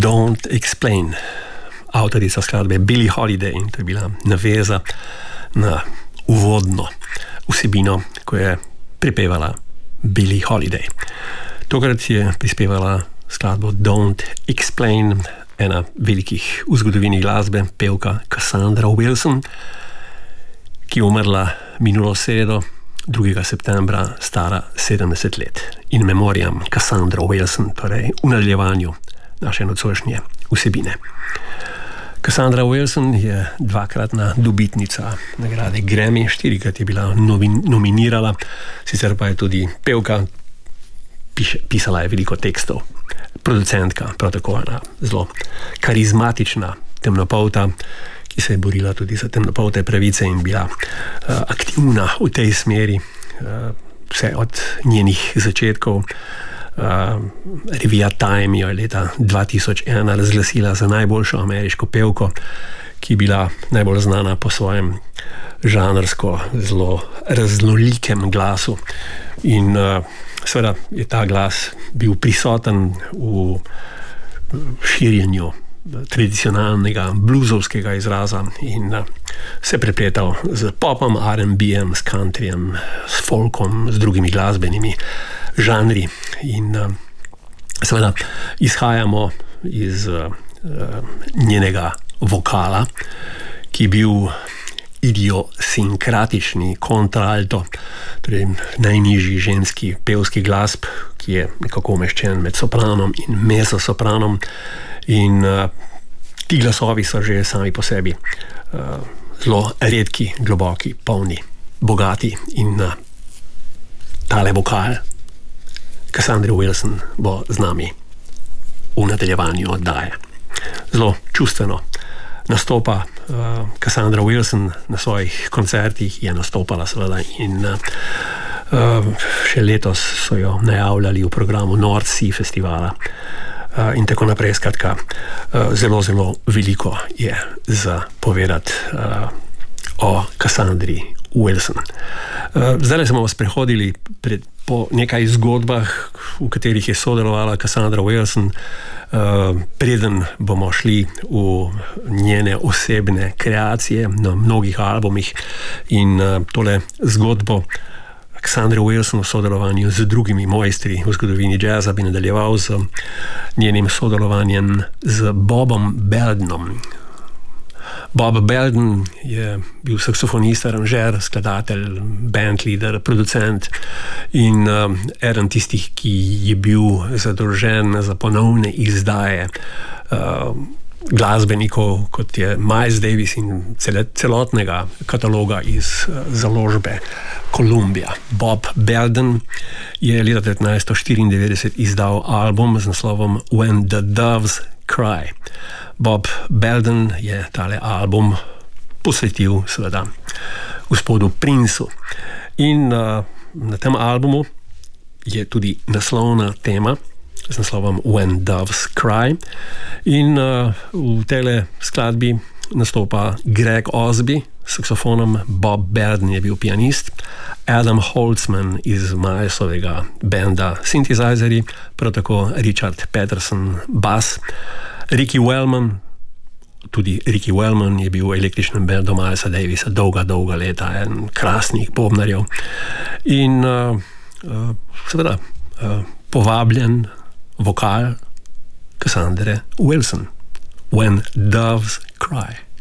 Don't Explain, avtorica skladbe Billie Holiday, in to je bila naveza na uvodno vsebino, ko je pripevala Billie Holiday. Tokrat je prispevala skladbo Don't Explain ena velikih v zgodovini glasbe, pevka Cassandra Wilson, ki je umrla minulo sredo, 2. septembra, stara 70 let. In memoriam Cassandra Wilson, torej v nadaljevanju naše nocojšnje vsebine. Cassandra Wilson je dvakratna dobitnica nagrade Grammy, 4-krat je bila nominirala, sicer pa je tudi pevka, pisala je veliko tekstov. Producentka, prav tako ena zelo karizmatična temnopolta, ki se je borila tudi za temnopolte pravice in bila aktivna v tej smeri vse od njenih začetkov. Revija Time jo je leta 2001 razglasila za najboljšo ameriško pevko, ki je bila najbolj znana po svojem žanrsko zelo raznolikem glasu. In seveda je ta glas bil prisoten v širjenju tradicionalnega bluzovskega izraza in se prepletal z popom, R&B-jem, s countryjem, s folkom, z drugimi glasbenimi žanri. In seveda izhajamo iz njenega vokala, ki je bil idiosinkratični kontralto, torej najnižji ženski pevski glas, ki je nekako umeščen med sopranom in mezzosopranom. In ti glasovi so že sami po sebi zelo redki, globoki, polni, bogati. In tale vokal Cassandra Wilson bo z nami v nadaljevanju oddaje. Zelo čustveno nastopa Cassandra Wilson na svojih koncertih, je nastopala seveda in še letos so jo najavljali v programu North Sea festivala in tako naprej. Skratka, zelo, zelo veliko je za povedati o Cassandri Wilson. Zdaj smo vas prehodili po nekaj zgodbah, v katerih je sodelovala Cassandra Wilson, preden bomo šli v njene osebne kreacije na mnogih albumih. In tole zgodbo Cassandra Wilson v sodelovanju z drugimi mojstri v zgodovini jazza bi nadaljeval z njenim sodelovanjem z Bobom Beldenom. Bob Belden je bil saksofonist, aranžer, skladatelj, bandleader, producent in eden tistih, ki je bil zadolžen za ponovne izdaje glasbenikov, kot je Miles Davis in celotnega kataloga iz založbe Columbia. Bob Belden je leta 1994 izdal album z naslovom When the Doves Cry. Bob Belden je tale album posvetil seveda gospodu Princeu. In na tem albumu je tudi naslovna tema z naslovom When Doves Cry. In v tele skladbi nastopa Greg Osby s saksofonom, Bob Belden je bil pianist, Adam Holtzman iz Milesovega benda Synthesizerji, prav tako Richard Peterson bas, Ricky Wellman, tudi Ricky Wellman je bil v električnem bendu Milesa Davisa dolga leta, en krasnih bobnarjev. In seveda povabljen vokal Cassandre Wilson, When Doves Cry.